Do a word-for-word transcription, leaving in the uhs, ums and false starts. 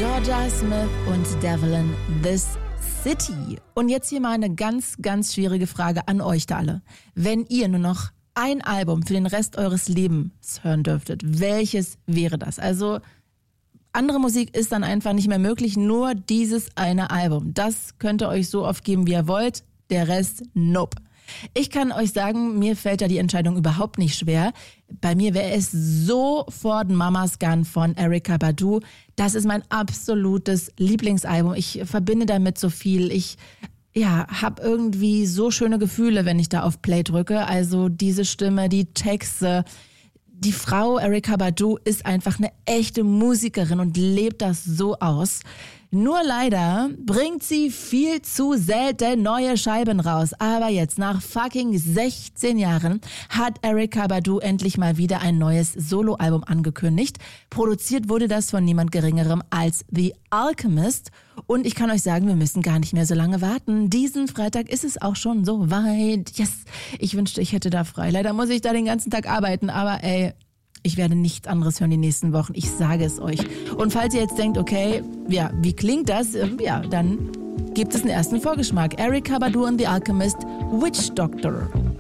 Jorja Smith und Devlin, This City. Und jetzt hier mal eine ganz, ganz schwierige Frage an euch da alle. Wenn ihr nur noch ein Album für den Rest eures Lebens hören dürftet, welches wäre das? Also andere Musik ist dann einfach nicht mehr möglich, nur dieses eine Album. Das könnt ihr euch so oft geben, wie ihr wollt, der Rest, nope. Ich kann euch sagen, mir fällt da die Entscheidung überhaupt nicht schwer. Bei mir wäre es sofort Mama's Gun von Erykah Badu. Das ist mein absolutes Lieblingsalbum. Ich verbinde damit so viel. Ich ja, habe irgendwie so schöne Gefühle, wenn ich da auf Play drücke. Also diese Stimme, die Texte. Die Frau Erykah Badu ist einfach eine echte Musikerin und lebt das so aus. Nur leider bringt sie viel zu selten neue Scheiben raus. Aber jetzt, nach fucking sechzehn Jahren, hat Erykah Badu endlich mal wieder ein neues Soloalbum angekündigt. Produziert wurde das von niemand Geringerem als The Alchemist. Und ich kann euch sagen, wir müssen gar nicht mehr so lange warten. Diesen Freitag ist es auch schon so weit. Yes, ich wünschte, ich hätte da frei. Leider muss ich da den ganzen Tag arbeiten, aber ey, ich werde nichts anderes hören die nächsten Wochen. Ich sage es euch. Und falls ihr jetzt denkt, okay, ja, wie klingt das? Ja, dann gibt es einen ersten Vorgeschmack. Erykah Badu und The Alchemist, Witch Doctor.